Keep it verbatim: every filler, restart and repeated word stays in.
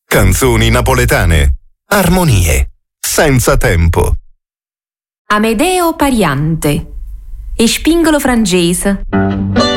Canzoni napoletane. Armonie. Senza tempo. Amedeo Pariante. E Spingolo francese.